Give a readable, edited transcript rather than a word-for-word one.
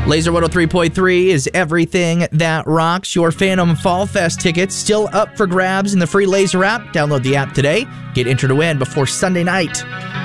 Laser 103.3 is everything that rocks. Your Phantom Fall Fest tickets still up for grabs in the free Laser app. Download the app today. Get entered to win before Sunday night.